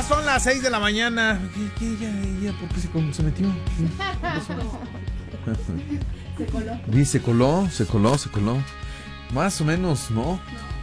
Ya son las 6 de la mañana. ¿Qué? ¿Por qué se metió? Se coló. Sí, se coló. Más o menos, ¿no?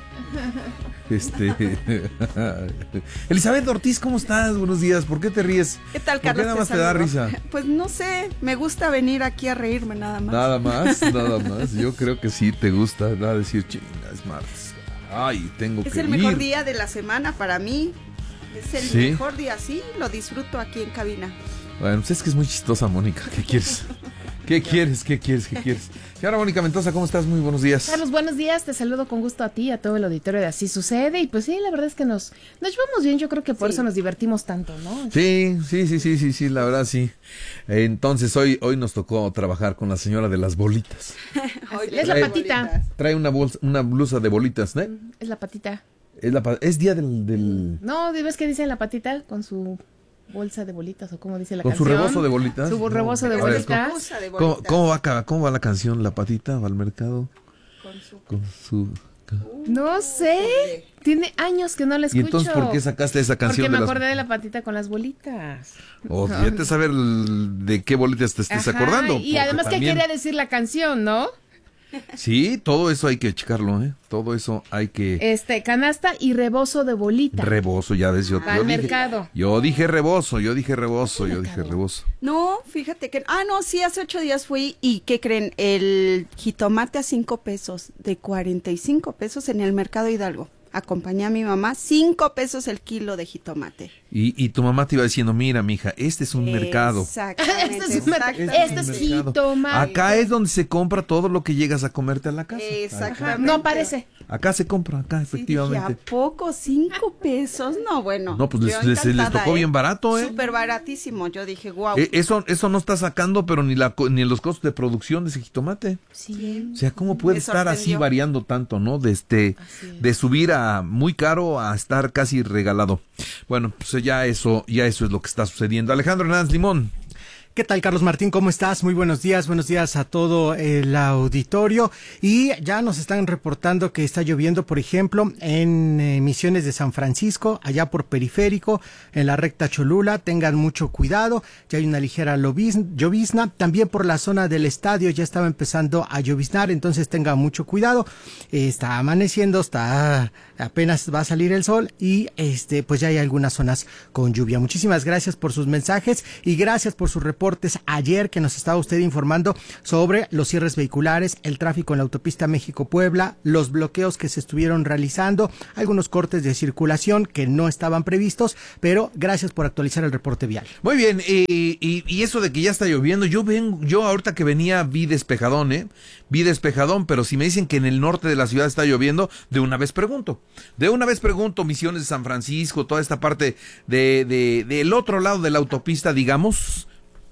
Elizabeth Ortiz, ¿cómo estás? Buenos días. ¿Por qué te ríes? ¿Qué tal, ¿Por Carlos? qué nada más te da risa? Pues no sé, me gusta venir aquí a reírme nada más. Nada más. Yo creo que sí te gusta, ¿verdad? Decir, chinga, es martes. Ay, tengo que ir. Es el mejor día de la semana para mí. Es el mejor día, sí, lo disfruto aquí en cabina. Bueno, pues es que es muy chistosa, Mónica. ¿Qué quieres? ¿Qué quieres? Y ahora, Mónica Mendoza, ¿cómo estás? Muy buenos días. Carlos, buenos días. Te saludo con gusto a ti y a todo el auditorio de Así Sucede. Y pues sí, la verdad es que nos llevamos bien. Yo creo que por eso nos divertimos tanto, ¿no? Sí, la verdad sí. Entonces, hoy nos tocó trabajar con la señora de las bolitas. Es la patita. Trae una blusa de bolitas, ¿no? Es la patita. Es día del... No, ¿ves qué dice la patita con su bolsa de bolitas o cómo dice la canción? ¿Con su rebozo de bolitas? Su rebozo de bolitas. ¿Cómo va la canción? ¿La patita va al mercado? Con su... No sé. Tiene años que no la escucho. ¿Y entonces por qué sacaste esa canción? Porque me acordé de la patita con las bolitas. Fíjate saber de qué bolitas te estés acordando. Y además que quería decir la canción, ¿no? Sí, todo eso hay que checarlo, ¿eh? Todo eso hay que... Canasta y rebozo de bolita. Rebozo, ya ves, yo mercado. Yo dije rebozo. No, fíjate que... no, sí, hace 8 días fui y ¿qué creen? El jitomate a 5 pesos, de 45 pesos en el Mercado Hidalgo. Acompañé a mi mamá, 5 pesos el kilo de jitomate. Y tu mamá te iba diciendo, mira, mija, este es un mercado. Exactamente. Este es jitomate. Acá es donde se compra todo lo que llegas a comerte a la casa. Exactamente. No parece. Acá se compra, efectivamente. Dije, ¿a poco 5 pesos? No, bueno. No, pues les tocó bien barato, ¿eh? Súper baratísimo. Yo dije, wow. Eso no está sacando, pero ni los costos de producción de ese jitomate. Sí. O sea, ¿cómo puede estar así variando tanto, no? De subir a muy caro a estar casi regalado. Bueno, pues ya eso es lo que está sucediendo. Alejandro Hernández Limón. ¿Qué tal, Carlos Martín? ¿Cómo estás? Muy buenos días a todo el auditorio. Y ya nos están reportando que está lloviendo, por ejemplo, en Misiones de San Francisco, allá por Periférico, en la recta Cholula. Tengan mucho cuidado, ya hay una ligera llovizna. También por la zona del estadio ya estaba empezando a lloviznar, entonces tengan mucho cuidado. Está amaneciendo, apenas va a salir el sol y pues ya hay algunas zonas con lluvia. Muchísimas gracias por sus mensajes y gracias por sus reportes ayer que nos estaba usted informando sobre los cierres vehiculares, el tráfico en la autopista México-Puebla, los bloqueos que se estuvieron realizando, algunos cortes de circulación que no estaban previstos, pero gracias por actualizar el reporte vial. Muy bien, y eso de que ya está lloviendo, yo ahorita que venía vi despejadón, pero si me dicen que en el norte de la ciudad está lloviendo, de una vez pregunto, Misiones de San Francisco, toda esta parte del otro lado de la autopista, digamos.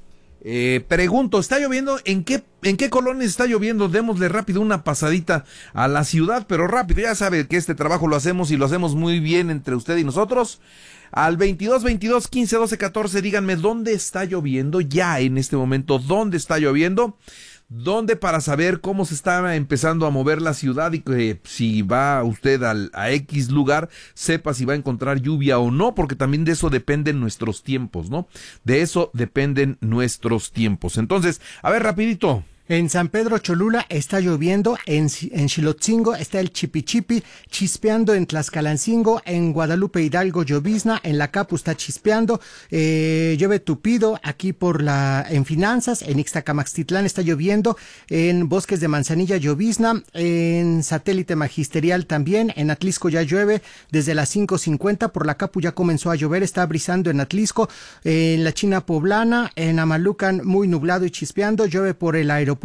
Pregunto, ¿está lloviendo? ¿En qué colonias está lloviendo? Démosle rápido una pasadita a la ciudad, pero rápido, ya sabe que este trabajo lo hacemos y lo hacemos muy bien entre usted y nosotros. Al 22 15 12 14, díganme dónde está lloviendo ya en este momento, dónde está lloviendo. ¿Dónde? Para saber cómo se está empezando a mover la ciudad y que si va usted a X lugar, sepa si va a encontrar lluvia o no, porque también de eso dependen nuestros tiempos, ¿no? De eso dependen nuestros tiempos. Entonces, a ver, rapidito. En San Pedro Cholula está lloviendo, en Xilotzingo está el chipichipi, chispeando en Tlaxcalancingo, en Guadalupe Hidalgo llovizna, en la Capu está chispeando, llueve tupido aquí en Finanzas, en Ixtacamaxtitlán está lloviendo, en Bosques de Manzanilla llovizna, en Satélite Magisterial también, en Atlisco ya llueve desde las 5:50, por la Capu ya comenzó a llover, está brisando en Atlisco, en la China Poblana, en Amalucan muy nublado y chispeando, llueve por el aeropuerto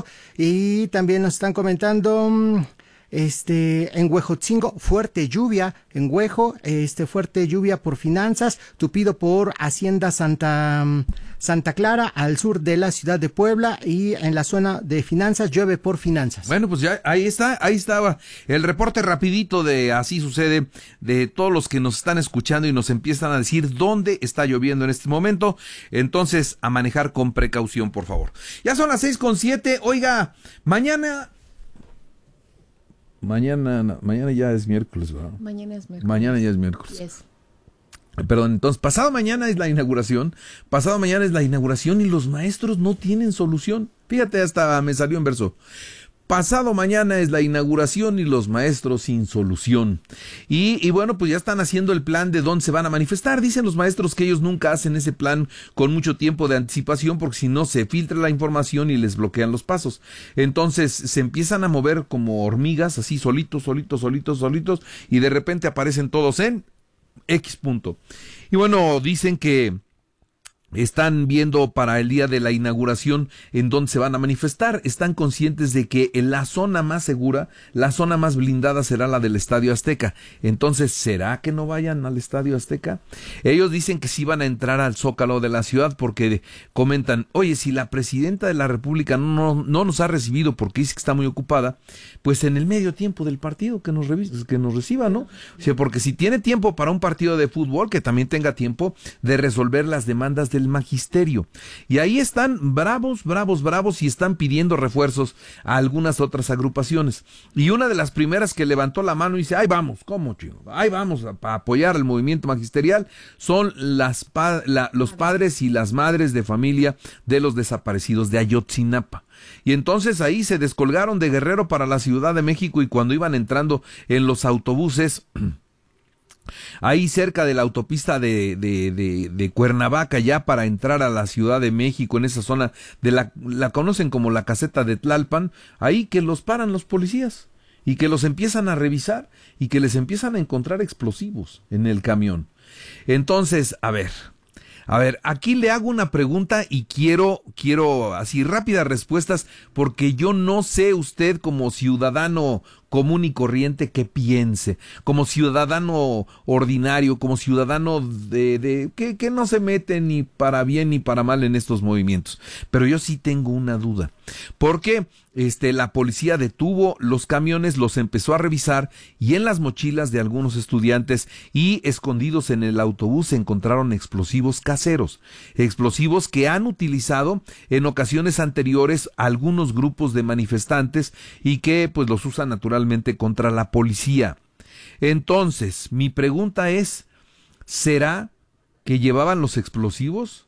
y también nos están comentando en Huejotzingo fuerte lluvia, en Huejo fuerte lluvia por Finanzas, tupido por Hacienda Santa Clara al sur de la ciudad de Puebla y en la zona de Finanzas llueve por Finanzas. Bueno, pues ya ahí estaba el reporte rapidito de Así Sucede, de todos los que nos están escuchando y nos empiezan a decir dónde está lloviendo en este momento. Entonces, a manejar con precaución, por favor. Ya son las 6:07. Oiga, mañana ya es miércoles, ¿verdad? Mañana ya es miércoles. Yes. Perdón, entonces pasado mañana es la inauguración y los maestros no tienen solución. Fíjate, hasta me salió en verso. Pasado mañana es la inauguración y los maestros sin solución. Y bueno, pues ya están haciendo el plan de dónde se van a manifestar. Dicen los maestros que ellos nunca hacen ese plan con mucho tiempo de anticipación porque si no se filtra la información y les bloquean los pasos. Entonces se empiezan a mover como hormigas, así solitos, y de repente aparecen todos en X punto. Y bueno, dicen que están viendo para el día de la inauguración en dónde se van a manifestar. Están conscientes de que en la zona más segura, la zona más blindada será la del Estadio Azteca. Entonces, ¿será que no vayan al Estadio Azteca? Ellos dicen que sí van a entrar al Zócalo de la ciudad porque comentan, oye, si la presidenta de la República no nos ha recibido porque dice que está muy ocupada, pues en el medio tiempo del partido que nos reciba, ¿no? O sea, porque si tiene tiempo para un partido de fútbol, que también tenga tiempo de resolver las demandas del magisterio. Y ahí están bravos y están pidiendo refuerzos a algunas otras agrupaciones. Y una de las primeras que levantó la mano y dice, ahí vamos, ¿cómo, chico? Ahí vamos a apoyar al movimiento magisterial, son los padres y las madres de familia de los desaparecidos de Ayotzinapa. Y entonces ahí se descolgaron de Guerrero para la Ciudad de México y cuando iban entrando en los autobuses ahí cerca de la autopista de Cuernavaca, ya para entrar a la Ciudad de México, en esa zona de la conocen como la caseta de Tlalpan, ahí que los paran los policías y que los empiezan a revisar y que les empiezan a encontrar explosivos en el camión. Entonces, a ver, aquí le hago una pregunta y quiero así rápidas respuestas porque yo no sé usted como ciudadano común y corriente qué piense, como ciudadano ordinario, como ciudadano que no se mete ni para bien ni para mal en estos movimientos. Pero yo sí tengo una duda, porque la policía detuvo los camiones, los empezó a revisar y en las mochilas de algunos estudiantes y escondidos en el autobús se encontraron explosivos caseros, explosivos que han utilizado en ocasiones anteriores algunos grupos de manifestantes y que pues los usan naturalmente contra la policía. Entonces, mi pregunta es, ¿será que llevaban los explosivos?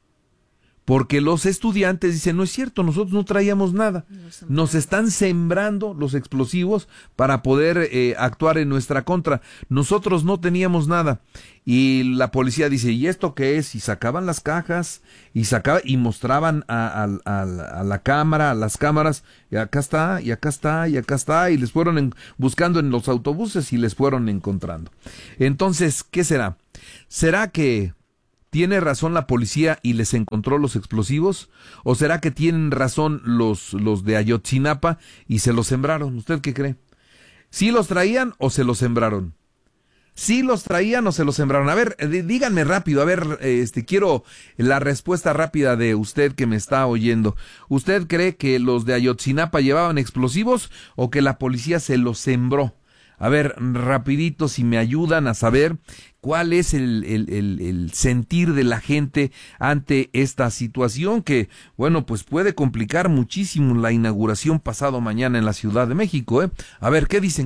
Porque los estudiantes dicen, no es cierto, nosotros no traíamos nada. Nos están sembrando los explosivos para poder actuar en nuestra contra. Nosotros no teníamos nada. Y la policía dice, ¿y esto qué es? Y sacaban las cajas y mostraban a la cámara, a las cámaras, y acá está, y acá está, y acá está, y les fueron buscando en los autobuses y les fueron encontrando. Entonces, ¿qué será? ¿Será que tiene razón la policía y les encontró los explosivos? ¿O será que tienen razón los de Ayotzinapa y se los sembraron? ¿Usted qué cree? ¿Sí los traían o se los sembraron? ¿Sí los traían o se los sembraron? A ver, díganme rápido, a ver, quiero la respuesta rápida de usted que me está oyendo. ¿Usted cree que los de Ayotzinapa llevaban explosivos o que la policía se los sembró? A ver, rapidito, si me ayudan a saber cuál es el sentir de la gente ante esta situación que, bueno, pues puede complicar muchísimo la inauguración pasado mañana en la Ciudad de México, ¿eh? A ver, ¿qué dicen?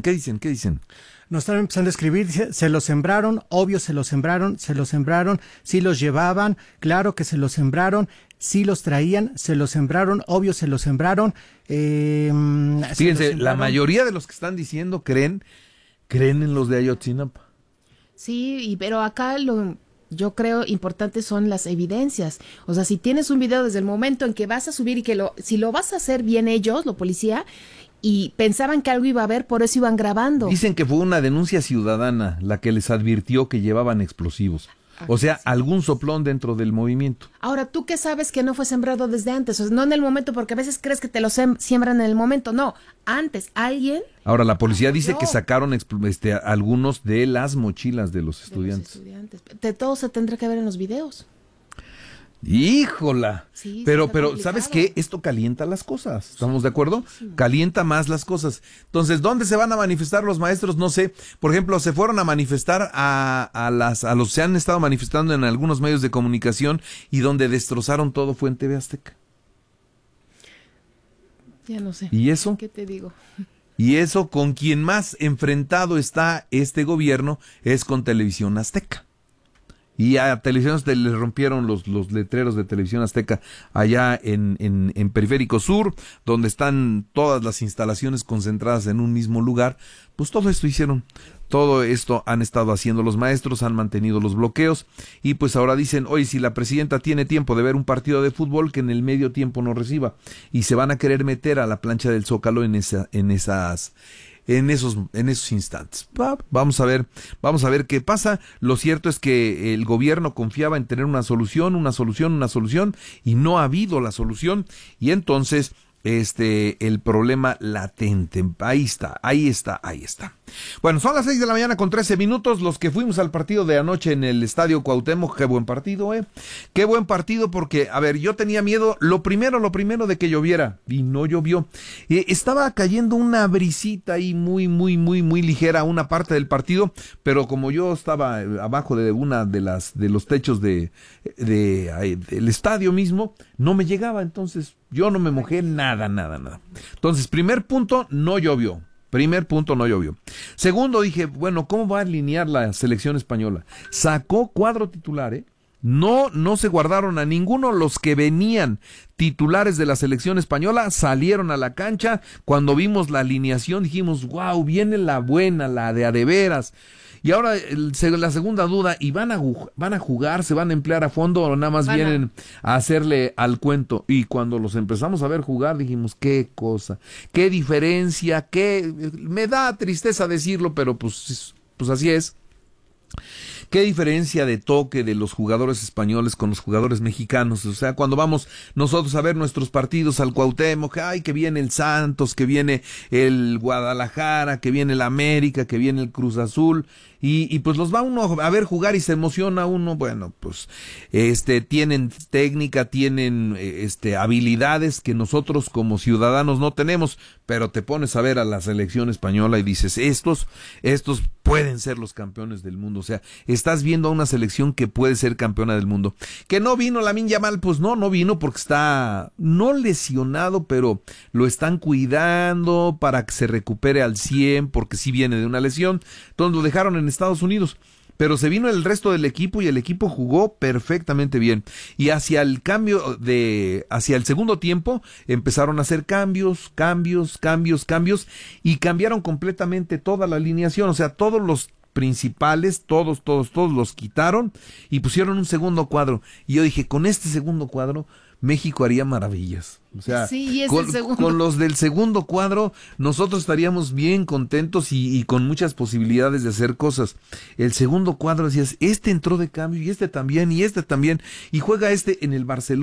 Nos están empezando a escribir, dice, se los sembraron, obvio se los sembraron, sí los llevaban, claro que se los sembraron, sí los traían, se los sembraron, obvio se los sembraron. Fíjense, la mayoría de los que están diciendo creen en los de Ayotzinapa. Sí, pero acá yo creo importante son las evidencias. O sea, si tienes un video desde el momento en que vas a subir y que si lo vas a hacer bien ellos, la policía, y pensaban que algo iba a haber, por eso iban grabando. Dicen que fue una denuncia ciudadana la que les advirtió que llevaban explosivos. O sea, algún soplón dentro del movimiento. Ahora, ¿tú qué sabes que no fue sembrado desde antes? O sea, no en el momento, porque a veces crees que te lo siembran en el momento. No, antes, alguien... Ahora, la policía dice que sacaron algunos de las mochilas de los estudiantes. De todo se tendrá que ver en los videos. ¡Híjola! Sí, pero ¿sabes qué? Esto calienta las cosas, ¿estamos de acuerdo? Muchísimo. Calienta más las cosas. Entonces, ¿dónde se van a manifestar los maestros? No sé. Por ejemplo, se fueron a manifestar a los se han estado manifestando en algunos medios de comunicación y donde destrozaron todo fue en TV Azteca. Ya no sé. ¿Y eso? ¿Qué te digo? Y eso, con quien más enfrentado está este gobierno es con Televisión Azteca. Y a Televisión Azteca le rompieron los letreros de Televisión Azteca allá en Periférico Sur, donde están todas las instalaciones concentradas en un mismo lugar. Pues todo esto hicieron. Todo esto han estado haciendo los maestros, han mantenido los bloqueos y pues ahora dicen, oye, si la presidenta tiene tiempo de ver un partido de fútbol, que en el medio tiempo no reciba, y se van a querer meter a la plancha del Zócalo en esos instantes. Vamos a ver qué pasa. Lo cierto es que el gobierno confiaba en tener una solución, y no ha habido la solución, y entonces el problema latente. Ahí está. Bueno, son las 6 de la mañana con 13 minutos. Los que fuimos al partido de anoche en el Estadio Cuauhtémoc, qué buen partido, qué buen partido, porque, a ver, yo tenía miedo, lo primero de que lloviera, y no llovió. Estaba cayendo una brisita ahí muy ligera una parte del partido, pero como yo estaba abajo de una de los techos del estadio mismo, no me llegaba, entonces yo no me mojé nada. Entonces, primer punto, no llovió. Segundo, dije, bueno, ¿cómo va a alinear la selección española? Sacó cuadro titular, No se guardaron a ninguno. Los que venían titulares de la selección española salieron a la cancha. Cuando vimos la alineación dijimos, wow, viene la buena, la de a de veras. Y ahora la segunda duda, ¿y van a jugar, se van a emplear a fondo o nada más vienen a hacerle al cuento? Y cuando los empezamos a ver jugar dijimos, qué cosa, qué diferencia, me da tristeza decirlo, pero pues así es. Qué diferencia de toque de los jugadores españoles con los jugadores mexicanos. O sea, cuando vamos nosotros a ver nuestros partidos al Cuauhtémoc, ay, que viene el Santos, que viene el Guadalajara, que viene el América, que viene el Cruz Azul, y pues los va uno a ver jugar y se emociona uno. Bueno, pues tienen técnica, tienen habilidades que nosotros como ciudadanos no tenemos, pero te pones a ver a la selección española y dices, estos pueden ser los campeones del mundo. O sea, estás viendo a una selección que puede ser campeona del mundo. Que no vino Lamine Yamal, pues no vino porque está no lesionado, pero lo están cuidando para que se recupere al 100, porque sí viene de una lesión. Entonces lo dejaron en Estados Unidos. Pero se vino el resto del equipo y el equipo jugó perfectamente bien. Y hacia el segundo tiempo empezaron a hacer cambios y cambiaron completamente toda la alineación. O sea, todos los principales, todos los quitaron y pusieron un segundo cuadro. Y yo dije, con este segundo cuadro México haría maravillas. O sea, sí, con los del segundo cuadro nosotros estaríamos bien contentos y con muchas posibilidades de hacer cosas. El segundo cuadro decías, entró de cambio y este también, y juega en el Barcelona.